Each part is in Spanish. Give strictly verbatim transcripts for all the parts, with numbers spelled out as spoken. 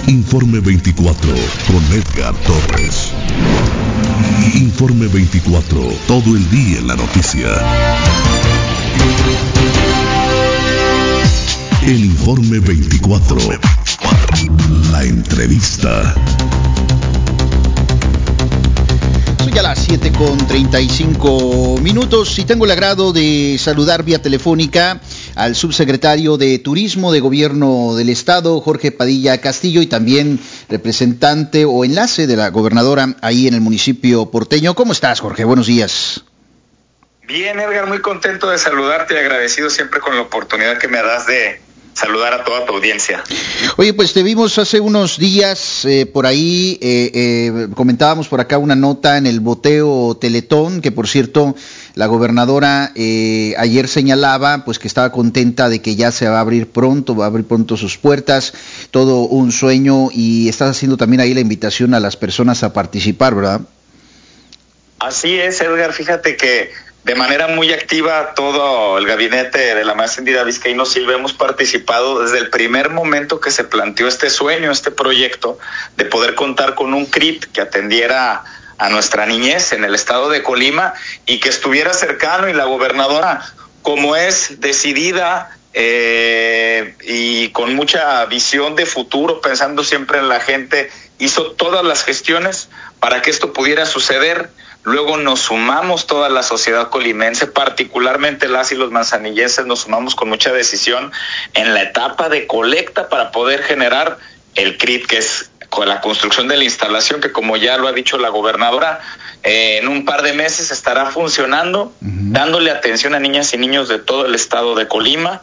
Informe veinticuatro con Edgar Torres. Informe veinticuatro, todo el día en la noticia. El Informe veinticuatro, la entrevista. Soy a las siete con treinta y cinco minutos y tengo el agrado de saludar vía telefónica al subsecretario de Turismo de Gobierno del Estado, Jorge Padilla Castillo, y también representante o enlace de la gobernadora ahí en el municipio porteño. ¿Cómo estás, Jorge? Buenos días. Bien, Edgar, muy contento de saludarte y agradecido siempre con la oportunidad que me das de saludar a toda tu audiencia. Oye, pues te vimos hace unos días eh, por ahí, eh, eh, comentábamos por acá una nota en el boteo Teletón, que por cierto la gobernadora eh, ayer señalaba pues que estaba contenta de que ya se va a abrir pronto, va a abrir pronto sus puertas, todo un sueño, y estás haciendo también ahí la invitación a las personas a participar, ¿verdad? Así es, Edgar, fíjate que de manera muy activa todo el gabinete de la maestra Indira Vizcaíno Silva hemos participado desde el primer momento que se planteó este sueño, este proyecto de poder contar con un C R I T que atendiera a nuestra niñez en el estado de Colima y que estuviera cercano, y la gobernadora, como es decidida eh, y con mucha visión de futuro, pensando siempre en la gente, hizo todas las gestiones para que esto pudiera suceder. Luego nos sumamos toda la sociedad colimense, particularmente las y los manzanillenses, nos sumamos con mucha decisión en la etapa de colecta para poder generar el C R I T, que es con la construcción de la instalación, que como ya lo ha dicho la gobernadora, eh, en un par de meses estará funcionando, uh-huh. dándole atención a niñas y niños de todo el estado de Colima.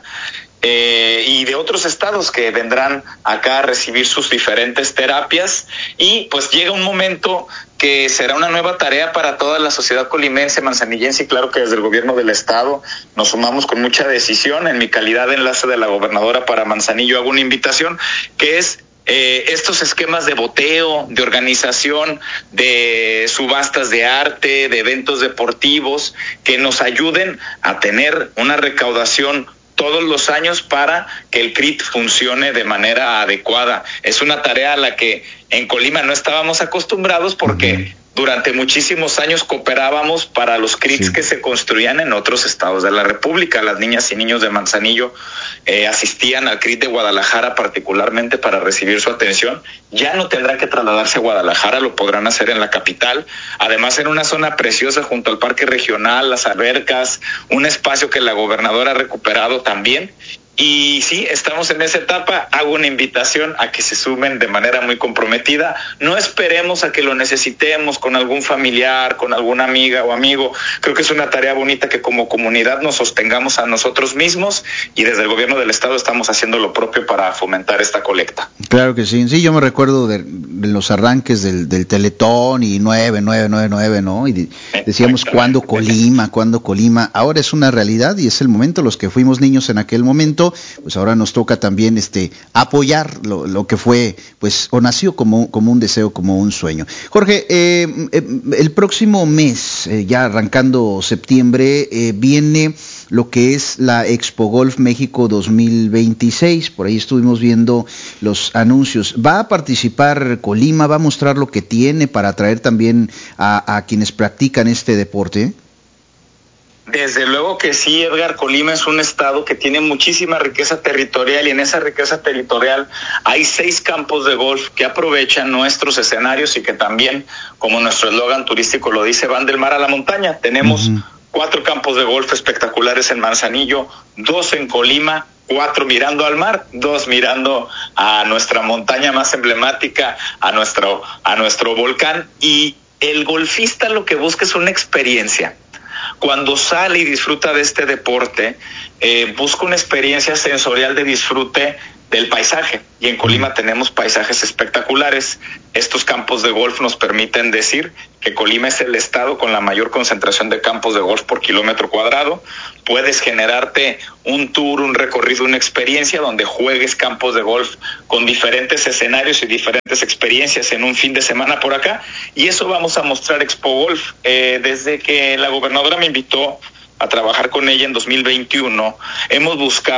Eh, y de otros estados que vendrán acá a recibir sus diferentes terapias, y pues llega un momento que será una nueva tarea para toda la sociedad colimense, manzanillense, y claro que desde el gobierno del estado nos sumamos con mucha decisión. En mi calidad de enlace de la gobernadora para Manzanillo hago una invitación que es Eh, estos esquemas de boteo, de organización, de subastas de arte, de eventos deportivos, que nos ayuden a tener una recaudación todos los años para que el C R I T funcione de manera adecuada. Es una tarea a la que en Colima no estábamos acostumbrados porque uh-huh. durante muchísimos años cooperábamos para los C R I Ts sí. que se construían en otros estados de la República. Las niñas y niños de Manzanillo eh, asistían al C R I T de Guadalajara particularmente para recibir su atención. Ya no tendrán que trasladarse a Guadalajara, lo podrán hacer en la capital. Además, en una zona preciosa junto al Parque Regional, las albercas, un espacio que la gobernadora ha recuperado también. Y sí, estamos en esa etapa. Hago una invitación a que se sumen de manera muy comprometida. No esperemos a que lo necesitemos con algún familiar, con alguna amiga o amigo. Creo que es una tarea bonita que como comunidad nos sostengamos a nosotros mismos, y desde el gobierno del estado estamos haciendo lo propio para fomentar esta colecta. Claro que sí, sí, yo me recuerdo de, de los arranques del, del Teletón y nueve, nueve, nueve, nueve, ¿no? Y de, decíamos, ¿cuándo Colima? ¿Cuándo Colima? Ahora es una realidad y es el momento. Los que fuimos niños en aquel momento, pues ahora nos toca también este apoyar lo, lo que fue, pues, o nació como, como un deseo, como un sueño. Jorge, eh, eh, el próximo mes, eh, ya arrancando septiembre, eh, viene lo que es la Expo Golf México dos mil veintiséis, por ahí estuvimos viendo los anuncios. ¿Va a participar Colima? ¿Va a mostrar lo que tiene para atraer también a, a quienes practican este deporte? Desde luego que sí, Edgar. Colima es un estado que tiene muchísima riqueza territorial, y en esa riqueza territorial hay seis campos de golf que aprovechan nuestros escenarios y que también, como nuestro eslogan turístico lo dice, van del mar a la montaña. Tenemos uh-huh. cuatro campos de golf espectaculares en Manzanillo, dos en Colima, cuatro mirando al mar, dos mirando a nuestra montaña más emblemática, a nuestro, a nuestro volcán. Y el golfista lo que busca es una experiencia. Cuando sale y disfruta de este deporte, eh, busca una experiencia sensorial de disfrute del paisaje, y en Colima tenemos paisajes espectaculares. Estos campos de golf nos permiten decir que Colima es el estado con la mayor concentración de campos de golf por kilómetro cuadrado. Puedes generarte un tour, un recorrido, una experiencia donde juegues campos de golf con diferentes escenarios y diferentes experiencias en un fin de semana por acá, y eso vamos a mostrar Expo Golf. Eh, desde que la gobernadora me invitó a trabajar con ella en dos mil veintiuno, hemos buscado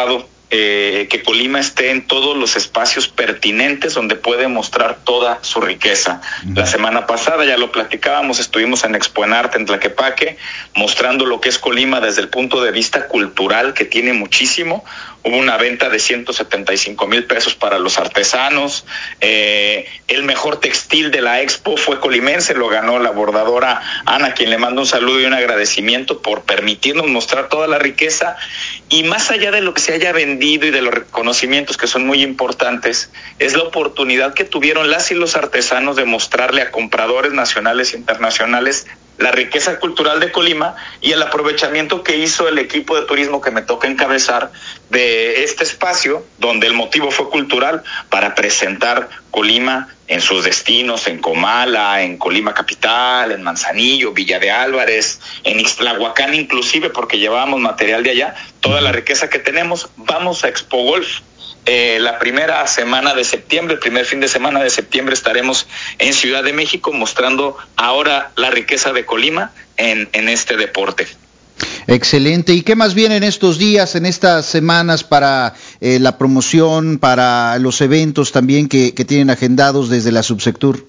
eh, que Colima esté en todos los espacios pertinentes donde puede mostrar toda su riqueza. Uh-huh. La semana pasada ya lo platicábamos, estuvimos en Expo Enarte en Tlaquepaque, mostrando lo que es Colima desde el punto de vista cultural, que tiene muchísimo. Hubo una venta de ciento setenta y cinco mil pesos para los artesanos. Eh, el mejor textil de la Expo fue colimense, lo ganó la bordadora Ana, quien le mando un saludo y un agradecimiento por permitirnos mostrar toda la riqueza. Y más allá de lo que se haya vendido y de los reconocimientos, que son muy importantes, es la oportunidad que tuvieron las y los artesanos de mostrarle a compradores nacionales e internacionales la riqueza cultural de Colima y el aprovechamiento que hizo el equipo de turismo que me toca encabezar de este espacio, donde el motivo fue cultural, para presentar Colima en sus destinos, en Comala, en Colima Capital, en Manzanillo, Villa de Álvarez, en Ixtlahuacán inclusive, porque llevábamos material de allá, toda la riqueza que tenemos. Vamos a Expo Golf. Eh, la primera semana de septiembre, el primer fin de semana de septiembre estaremos en Ciudad de México mostrando ahora la riqueza de Colima en, en este deporte. Excelente. ¿Y qué más viene en estos días, en estas semanas para eh, la promoción, para los eventos también que, que tienen agendados desde la Subsectur?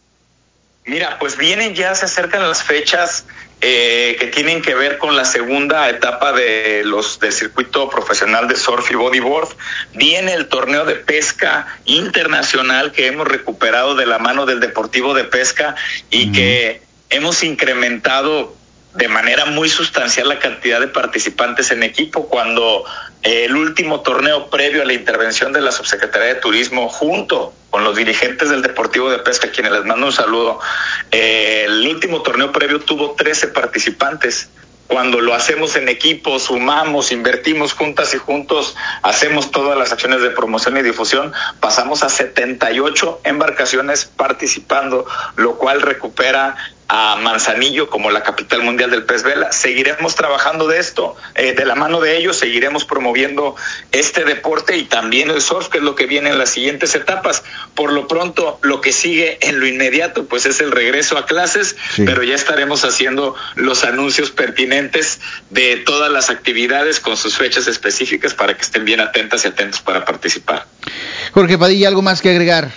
Mira, pues vienen ya, se acercan las fechas eh, que tienen que ver con la segunda etapa de los del circuito profesional de surf y bodyboard. Viene el torneo de pesca internacional que hemos recuperado de la mano del Deportivo de Pesca y uh-huh. que hemos incrementado de manera muy sustancial la cantidad de participantes en equipo. Cuando eh, el último torneo previo a la intervención de la Subsecretaría de Turismo, junto con los dirigentes del Deportivo de Pesca, a quienes les mando un saludo, eh, el último torneo previo tuvo trece participantes. Cuando lo hacemos en equipo, sumamos, invertimos juntas y juntos, hacemos todas las acciones de promoción y difusión, pasamos a setenta y ocho embarcaciones participando, lo cual recupera a Manzanillo como la capital mundial del pez vela. Seguiremos trabajando de esto, eh, de la mano de ellos, seguiremos promoviendo este deporte y también el surf, que es lo que viene en las siguientes etapas. Por lo pronto, lo que sigue en lo inmediato, pues es el regreso a clases, sí. pero ya estaremos haciendo los anuncios pertinentes de todas las actividades con sus fechas específicas para que estén bien atentas y atentos para participar. Jorge Padilla, ¿algo más que agregar?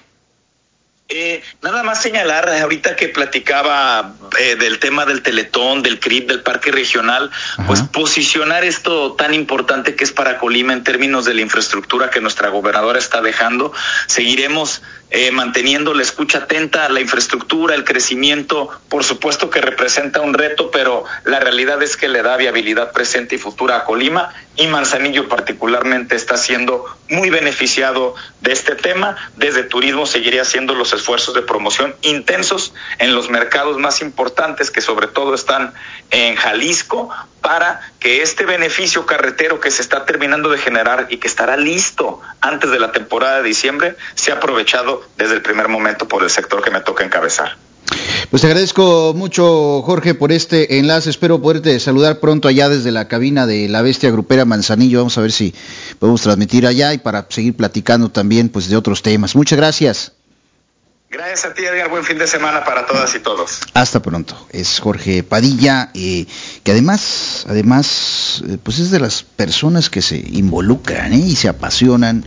Eh, nada más señalar, ahorita que platicaba eh, del tema del Teletón, del C R I P, del Parque Regional, Ajá. pues posicionar esto tan importante que es para Colima en términos de la infraestructura que nuestra gobernadora está dejando. Seguiremos eh, manteniendo la escucha atenta a la infraestructura, el crecimiento, por supuesto que representa un reto, pero la realidad es que le da viabilidad presente y futura a Colima, y Manzanillo particularmente está siendo muy beneficiado de este tema. Desde turismo seguiré haciendo los esfuerzos de promoción intensos en los mercados más importantes, que sobre todo están en Jalisco, para que este beneficio carretero que se está terminando de generar y que estará listo antes de la temporada de diciembre sea aprovechado desde el primer momento por el sector que me toca encabezar. Pues te agradezco mucho, Jorge, por este enlace. Espero poderte saludar pronto allá desde la cabina de la Bestia Grupera Manzanillo. Vamos a ver si podemos transmitir allá y para seguir platicando también pues de otros temas. Muchas gracias. Gracias a ti, Edgar. Buen fin de semana para todas y todos. Hasta pronto. Es Jorge Padilla, eh, que además, además, eh, pues es de las personas que se involucran ¿eh? y se apasionan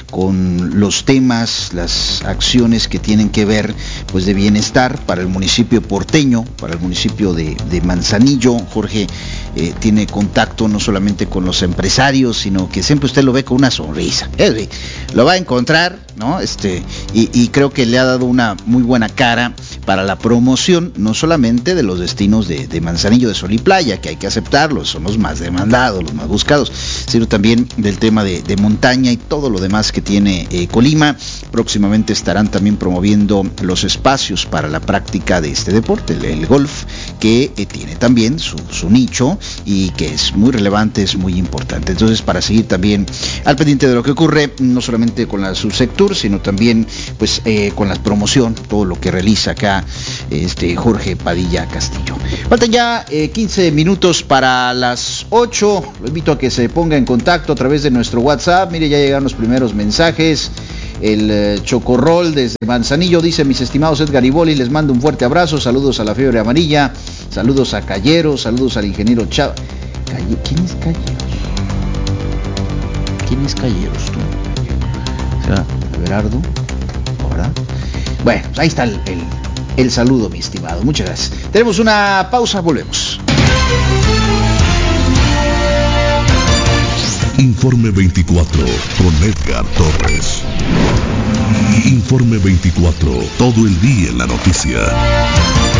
con los temas, las acciones que tienen que ver pues de bienestar para el municipio porteño, para el municipio de, de Manzanillo. Jorge eh, tiene contacto no solamente con los empresarios, sino que siempre usted lo ve con una sonrisa. Eh, lo va a encontrar, ¿no? Este, y, y creo que le ha dado una muy buena cara para la promoción, no solamente de los destinos de, de Manzanillo, de Sol y Playa, que hay que aceptarlos, son los más demandados, los más buscados, sino también del tema de, de montaña y todo lo demás que tiene eh, Colima. Próximamente estarán también promoviendo los espacios para la práctica de este deporte, el, el golf, que eh, tiene también su, su nicho y que es muy relevante, es muy importante. Entonces, para seguir también al pendiente de lo que ocurre, no solamente con la Subsectur, sino también pues eh, con la promoción, todo lo que realiza acá este Jorge Padilla Castillo. Faltan ya eh, quince minutos para las ocho. Lo invito a que se ponga en contacto a través de nuestro WhatsApp. Mire, ya llegaron los primeros mensajes. El eh, Chocorrol desde Manzanillo dice: mis estimados Edgar y Boli, les mando un fuerte abrazo, saludos a la Fiebre Amarilla, saludos a Callero, saludos al ingeniero Chávez. ¿Quién es Callero? ¿Quién es Calleros, tú? ¿Será Everardo? ¿Verdad? Bueno, pues ahí está el, el, el saludo, mi estimado. Muchas gracias. Tenemos una pausa, volvemos. Informe veinticuatro con Edgar Torres. Informe veinticuatro, todo el día en la noticia.